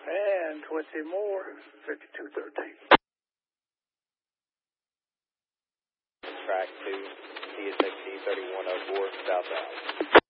And 20 more, 5213. Track 2, TSXD 3104, southbound.